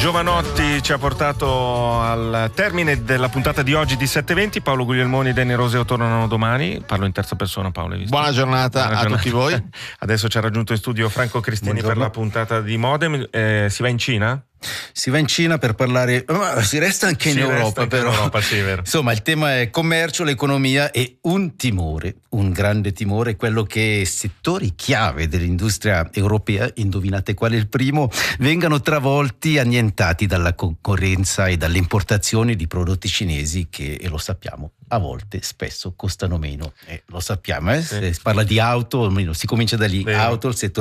Giovanotti ci ha portato al termine della puntata di oggi di 720. Paolo Guglielmoni e Danny Roseo tornano domani. Parlo in terza persona, Paolo, hai visto? Buona giornata a tutti voi. Adesso ci ha raggiunto in studio Franco Cristini. Buongiorno. Per la puntata di Modem. Si va in Cina? Si va in Cina per parlare, ma si resta anche in Europa, però. In Europa, sì, vero. Insomma, il tema è commercio, l'economia e un timore, un grande timore, quello che settori chiave dell'industria europea, indovinate qual è il primo, vengano travolti, annientati dalla concorrenza e dalle importazioni di prodotti cinesi che, e lo sappiamo, a volte spesso costano meno. Lo sappiamo, sì. Si parla di auto, almeno si comincia da lì, vero. Auto, il settore